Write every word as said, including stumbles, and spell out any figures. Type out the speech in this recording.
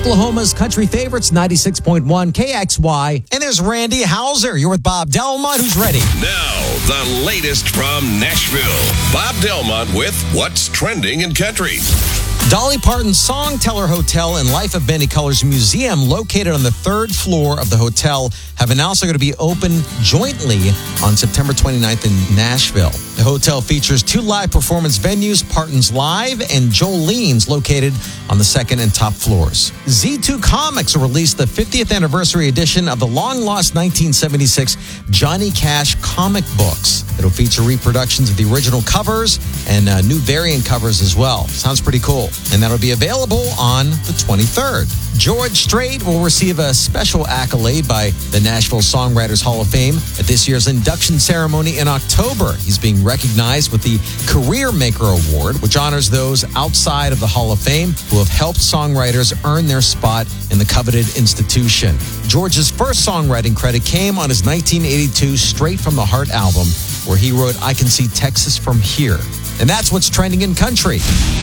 Oklahoma's country favorites, ninety-six point one K X Y. And there's Randy Hauser. You're with Bob Delmont, who's ready. Now, the latest from Nashville. Bob Delmont with What's Trending in Country. Dolly Parton's Songteller Hotel and Life of Many Colors Museum, located on the third floor of the hotel, have announced they're going to be open jointly on September twenty-ninth in Nashville. The hotel features two live performance venues, Parton's Live and Jolene's, located on the second and top floors. Z two Comics will release the fiftieth anniversary edition of the long-lost nineteen seventy-six Johnny Cash comic books. It'll feature reproductions of the original covers and uh, new variant covers as well. Sounds pretty cool. And that'll be available on the twenty-third. George Strait will receive a special accolade by the Nashville Songwriters Hall of Fame at this year's induction ceremony in October. He's being recognized with the Career Maker Award, which honors those outside of the Hall of Fame who have helped songwriters earn their spot in the coveted institution. George's first songwriting credit came on his nineteen eighty-two Straight from the Heart album, where he wrote I Can See Texas from Here. And that's what's trending in country.